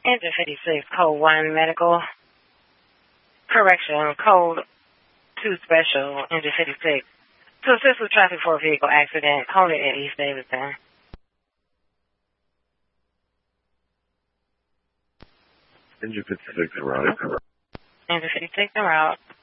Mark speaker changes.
Speaker 1: Engine 56, code 1 medical. Correction, code 2 special, engine 56. To assist with traffic for a vehicle accident, hold it at East Davidson.
Speaker 2: Engine 56 en route.
Speaker 1: Engine 56 en route.